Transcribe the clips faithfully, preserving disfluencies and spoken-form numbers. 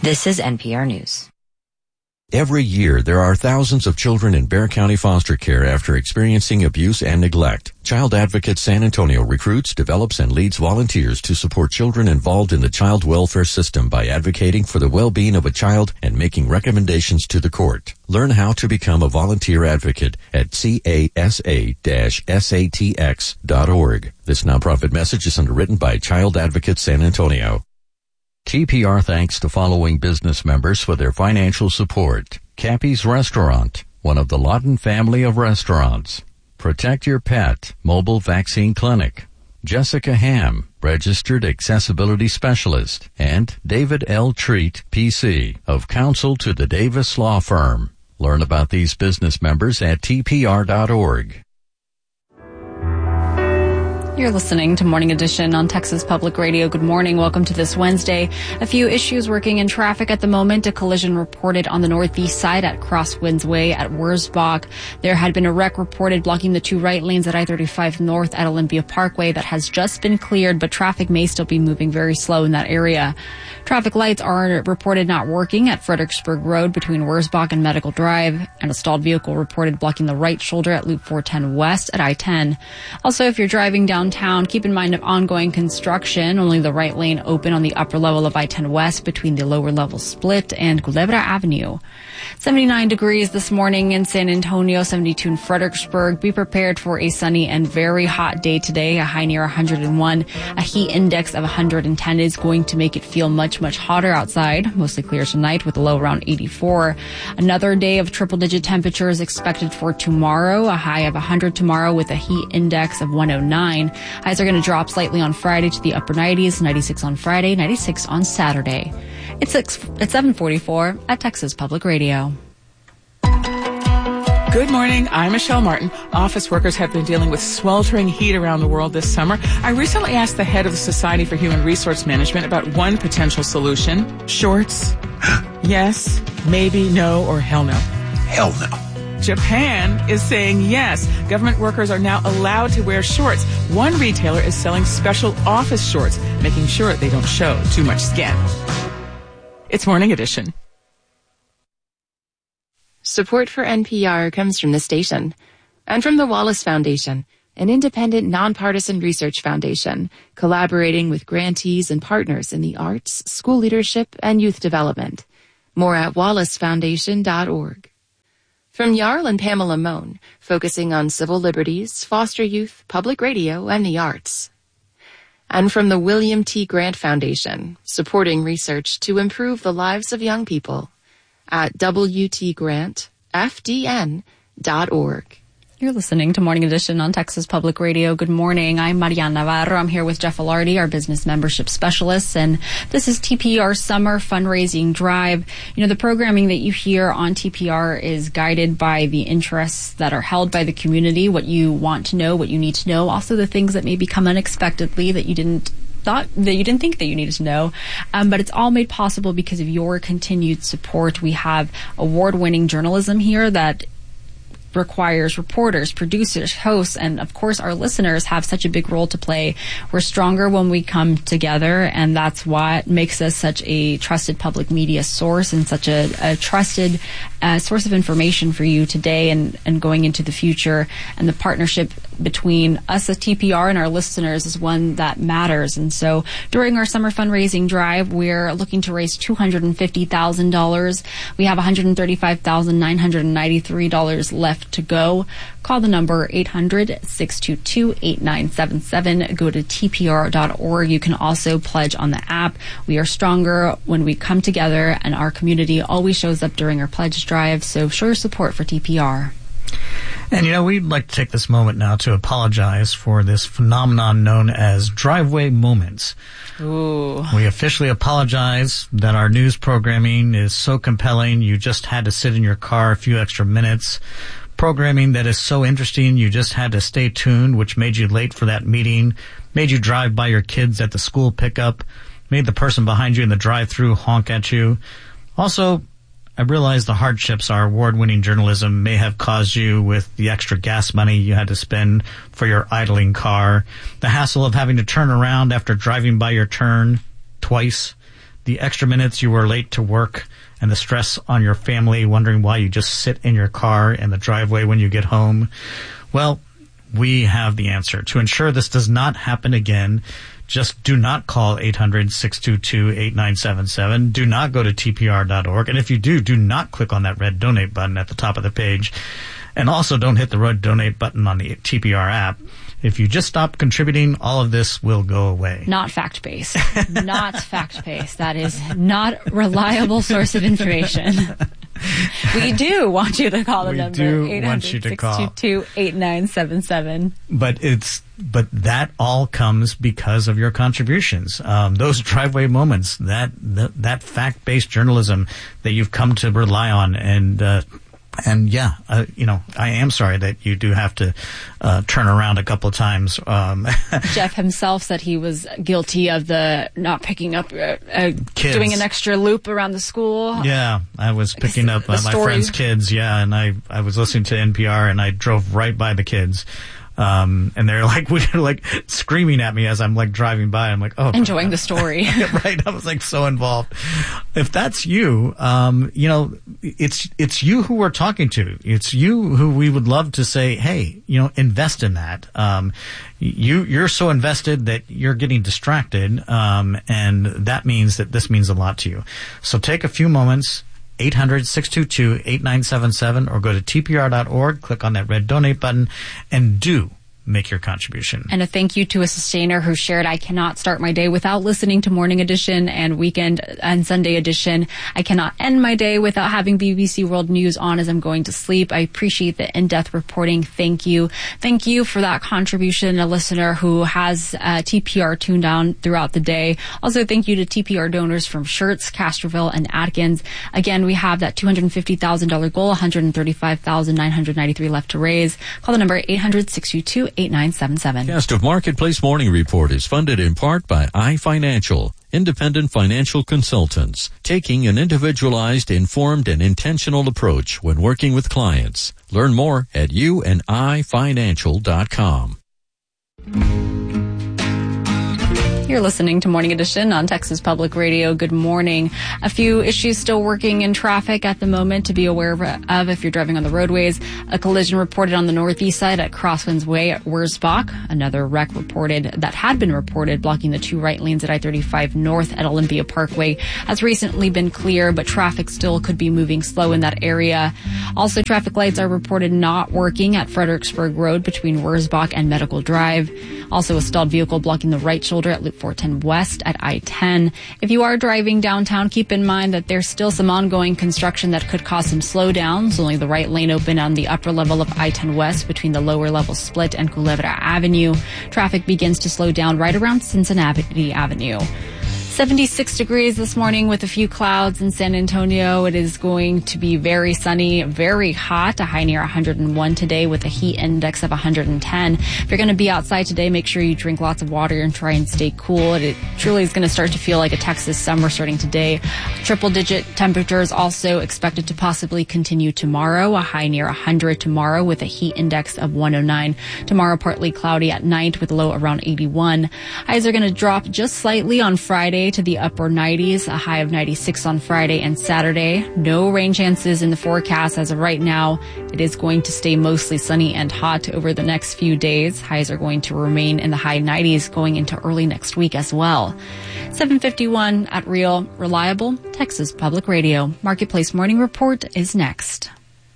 This is N P R News. Every year, there are thousands of children in Bexar County foster care after experiencing abuse and neglect. Child Advocate San Antonio recruits, develops, and leads volunteers to support children involved in the child welfare system by advocating for the well-being of a child and making recommendations to the court. Learn how to become a volunteer advocate at casa dash satx dot org. This nonprofit message is underwritten by Child Advocate San Antonio. T P R thanks the following business members for their financial support. Cappy's Restaurant, one of the Lawton family of restaurants. Protect Your Pet, Mobile Vaccine Clinic. Jessica Ham, Registered Accessibility Specialist. And David L. Treat, P C, of Counsel to the Davis Law Firm. Learn about these business members at T P R dot org. You're listening to Morning Edition on Texas Public Radio. Good morning. Welcome to this Wednesday. A few issues working in traffic at the moment. A collision reported on the northeast side at Crosswinds Way at Wurzbach. There had been a wreck reported blocking the two right lanes at I thirty-five North at Olympia Parkway that has just been cleared, but traffic may still be moving very slow in that area. Traffic lights are reported not working at Fredericksburg Road between Wurzbach and Medical Drive, and a stalled vehicle reported blocking the right shoulder at Loop four ten West at I ten. Also, if you're driving downtown, keep in mind of ongoing construction. Only the right lane open on the upper level of I ten West between the lower level split and Culebra Avenue. seventy-nine degrees this morning in San Antonio, seventy-two in Fredericksburg. Be prepared for a sunny and very hot day today, a high near one hundred one. A heat index of one hundred ten is going to make it feel much, much hotter outside. Mostly clear tonight with a low around eighty-four. Another day of triple-digit temperatures expected for tomorrow, a high of one hundred tomorrow with a heat index of one oh nine. Highs are going to drop slightly on Friday to the upper nineties, ninety-six on Friday, ninety-six on Saturday. It's six, it's seven forty-four at Texas Public Radio. Good morning. I'm Michelle Martin. Office workers have been dealing with sweltering heat around the world this summer. I recently asked the head of the Society for Human Resource Management about one potential solution. Shorts? Yes, maybe, no, or hell no. Hell no. Japan is saying yes. Government workers are now allowed to wear shorts. One retailer is selling special office shorts, making sure they don't show too much skin. It's Morning Edition. Support for N P R comes from the station and from the Wallace Foundation, an independent, nonpartisan research foundation collaborating with grantees and partners in the arts, school leadership, and youth development. More at wallace foundation dot org. From Jarl and Pamela Mohn, focusing on civil liberties, foster youth, public radio, and the arts. And from the William T. Grant Foundation, supporting research to improve the lives of young people at w t grant f d n dot org. You're listening to Morning Edition on Texas Public Radio. Good morning. I'm Mariana Navarro. I'm here with Jeff Alardi, our business membership specialist, and this is T P R Summer Fundraising Drive. You know, the programming that you hear on T P R is guided by the interests that are held by the community, what you want to know, what you need to know, also the things that may become unexpectedly that you didn't thought that you didn't think that you needed to know. Um, but it's all made possible because of your continued support. We have award-winning journalism here that requires reporters, producers, hosts, and of course our listeners have such a big role to play. We're stronger when we come together, and that's what makes us such a trusted public media source and such a, a trusted uh, source of information for you today and, and going into the future. And the partnership between us at T P R and our listeners is one that matters. And so during our summer fundraising drive, we're looking to raise two hundred fifty thousand dollars. We have one hundred thirty-five thousand nine hundred ninety-three dollars left to go. Call the number eight hundred, six two two, eight nine seven seven. Go to T P R dot org. You can also pledge on the app. We are stronger when we come together, and our community always shows up during our pledge drive. So show your support for T P R. And, you know, we'd like to take this moment now to apologize for this phenomenon known as driveway moments. Ooh. We officially apologize that our news programming is so compelling you just had to sit in your car a few extra minutes. Programming that is so interesting you just had to stay tuned, which made you late for that meeting, made you drive by your kids at the school pickup, made the person behind you in the drive-thru honk at you. Also, I realize the hardships our award-winning journalism may have caused you with the extra gas money you had to spend for your idling car, the hassle of having to turn around after driving by your turn twice, the extra minutes you were late to work and the stress on your family, wondering why you just sit in your car in the driveway when you get home? Well, we have the answer. To ensure this does not happen again, just do not call eight hundred, six two two, eight nine seven seven. Do not go to T P R dot org. And if you do, do not click on that red donate button at the top of the page. And also don't hit the red donate button on the T P R app. If you just stop contributing, all of this will go away. Not fact-based. Not fact-based. That is not a reliable source of information. We do want you to call the we number do want you to call eight hundred, six two two, eight nine seven seven. But it's but that all comes because of your contributions. Um, those driveway moments, that that, that fact-based journalism that you've come to rely on, and uh, and yeah, uh, you know, I am sorry that you do have to uh, turn around a couple of times. Um, Jeff himself said he was guilty of the not picking up, uh, uh, Kids. doing an extra loop around the school. Yeah, I was picking up uh, my story. friend's kids. Yeah, and I I was listening to N P R and I drove right by the kids. Um, and they're like, they're like screaming at me as I'm like driving by. I'm like, oh, enjoying the story. Right. I was like so involved. If that's you, um, you know, it's, it's you who we're talking to. It's you who we would love to say, hey, you know, invest in that. Um, you, you're so invested that you're getting distracted. Um, and that means that this means a lot to you. So take a few moments. eight hundred, six two two, eight nine seven seven, or go to T P R dot org, click on that red donate button, and do make your contribution. And a thank you to a sustainer who shared, I cannot start my day without listening to Morning Edition and Weekend and Sunday Edition. I cannot end my day without having B B C World News on as I'm going to sleep. I appreciate the in-depth reporting. Thank you. Thank you for that contribution, a listener who has uh, T P R tuned on throughout the day. Also, thank you to T P R donors from Schertz, Castroville, and Atkins. Again, we have that two hundred fifty thousand dollars goal, one hundred thirty-five thousand nine hundred ninety-three left to raise. Call the number eight hundred, six two two, eight nine seven seven. Cast of Marketplace Morning Report is funded in part by iFinancial, independent financial consultants, taking an individualized, informed, and intentional approach when working with clients. Learn more at you and I financial dot com. You're listening to Morning Edition on Texas Public Radio. Good morning. A few issues still working in traffic at the moment to be aware of if you're driving on the roadways. A collision reported on the northeast side at Crosswinds Way at Wurzbach. Another wreck reported that had been reported blocking the two right lanes at I thirty-five north at Olympia Parkway has recently been clear, but traffic still could be moving slow in that area. Also, traffic lights are reported not working at Fredericksburg Road between Wurzbach and Medical Drive. Also, a stalled vehicle blocking the right shoulder at Loop four ten West at I ten. If you are driving downtown, keep in mind that there's still some ongoing construction that could cause some slowdowns. Only the right lane open on the upper level of I ten West between the lower level split and Culebra Avenue. Traffic begins to slow down right around Cincinnati Avenue. seventy-six degrees this morning with a few clouds in San Antonio. It is going to be very sunny, very hot, a high near one hundred one today with a heat index of one hundred ten. If you're going to be outside today, make sure you drink lots of water and try and stay cool. It truly is going to start to feel like a Texas summer starting today. Triple digit temperatures also expected to possibly continue tomorrow, a high near one hundred tomorrow with a heat index of one oh nine. Tomorrow partly cloudy at night with a low around eighty-one. Highs are going to drop just slightly on Friday to the upper nineties, a high of ninety-six on Friday and Saturday. No rain chances in the forecast as of right now. It is going to stay mostly sunny and hot over the next few days. Highs are going to remain in the high nineties going into early next week as well. seven fifty-one at Real, reliable Texas Public Radio. Marketplace Morning Report is next.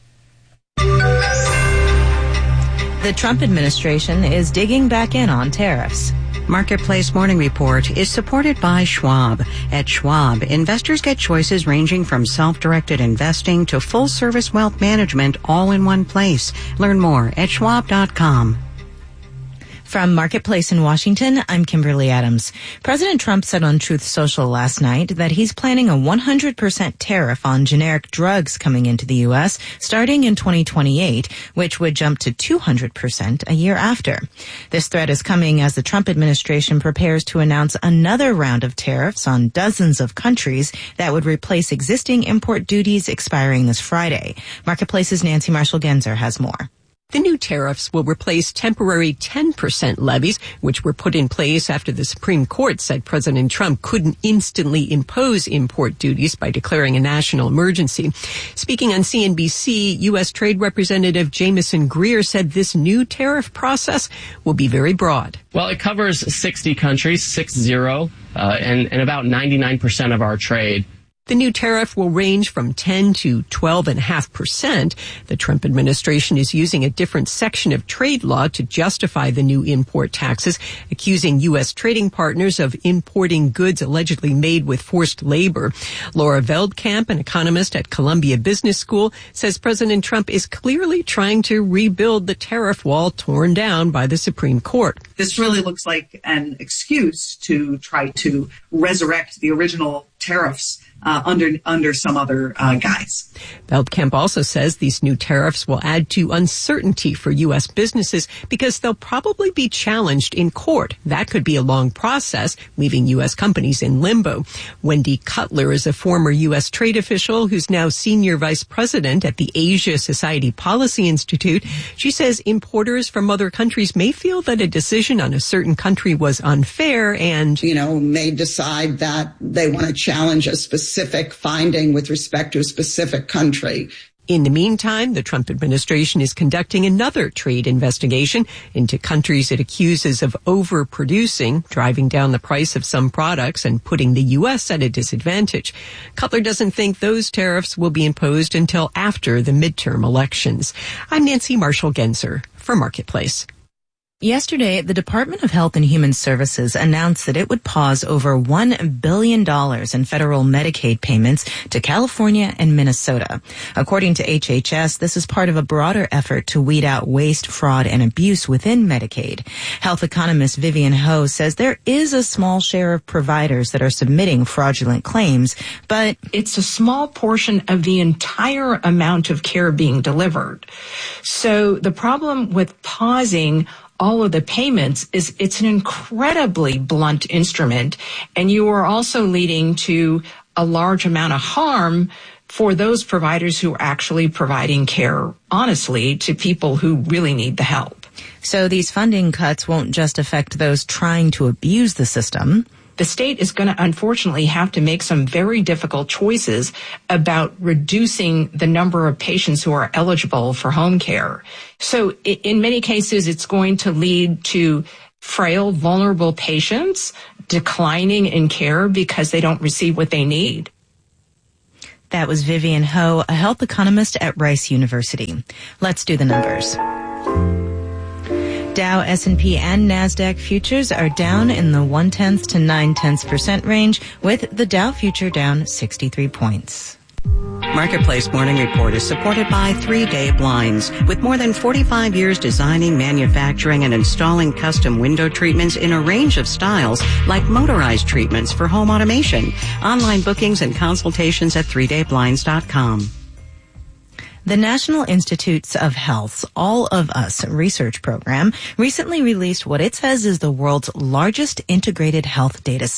The Trump administration is digging back in on tariffs. Marketplace Morning Report is supported by Schwab. At Schwab, investors get choices ranging from self-directed investing to full-service wealth management all in one place. Learn more at schwab dot com. From Marketplace in Washington, I'm Kimberly Adams. President Trump said on Truth Social last night that he's planning a one hundred percent tariff on generic drugs coming into the U S starting in twenty twenty-eight, which would jump to two hundred percent a year after. This threat is coming as the Trump administration prepares to announce another round of tariffs on dozens of countries that would replace existing import duties expiring this Friday. Marketplace's Nancy Marshall-Genzer has more. The new tariffs will replace temporary ten percent levies, which were put in place after the Supreme Court said President Trump couldn't instantly impose import duties by declaring a national emergency. Speaking on C N B C, U S Trade Representative Jameson Greer said this new tariff process will be very broad. Well, it covers sixty countries, six zero, uh, and, and about ninety-nine percent of our trade. The new tariff will range from ten to twelve point five percent. The Trump administration is using a different section of trade law to justify the new import taxes, accusing U S trading partners of importing goods allegedly made with forced labor. Laura Veldkamp, an economist at Columbia Business School, says President Trump is clearly trying to rebuild the tariff wall torn down by the Supreme Court. This really looks like an excuse to try to resurrect the original tariffs Uh, under under some other uh, guise. Veldkamp also says these new tariffs will add to uncertainty for U S businesses because they'll probably be challenged in court. That could be a long process, leaving U S companies in limbo. Wendy Cutler is a former U S trade official who's now senior vice president at the Asia Society Policy Institute. She says importers from other countries may feel that a decision on a certain country was unfair and, you know, may decide that they want to challenge a specific specific finding with respect to a specific country. In the meantime, the Trump administration is conducting another trade investigation into countries it accuses of overproducing, driving down the price of some products and putting the U S at a disadvantage. Cutler doesn't think those tariffs will be imposed until after the midterm elections. I'm Nancy Marshall-Genzer for Marketplace. Yesterday, the Department of Health and Human Services announced that it would pause over one billion dollars in federal Medicaid payments to California and Minnesota. According to H H S, this is part of a broader effort to weed out waste, fraud, and abuse within Medicaid. Health economist Vivian Ho says there is a small share of providers that are submitting fraudulent claims, but it's a small portion of the entire amount of care being delivered. So the problem with pausing all of the payments is it's an incredibly blunt instrument, and you are also leading to a large amount of harm for those providers who are actually providing care honestly to people who really need the help. So these funding cuts won't just affect those trying to abuse the system. The state is going to unfortunately have to make some very difficult choices about reducing the number of patients who are eligible for home care. So in many cases, it's going to lead to frail, vulnerable patients declining in care because they don't receive what they need. That was Vivian Ho, a health economist at Rice University. Let's do the numbers. Dow, S and P, and NASDAQ futures are down in the one-tenth to nine-tenths percent range, with the Dow future down sixty-three points. Marketplace Morning Report is supported by three day Blinds. With more than forty-five years designing, manufacturing, and installing custom window treatments in a range of styles, like motorized treatments for home automation. Online bookings and consultations at three day blinds dot com. The National Institutes of Health's All of Us research program recently released what it says is the world's largest integrated health data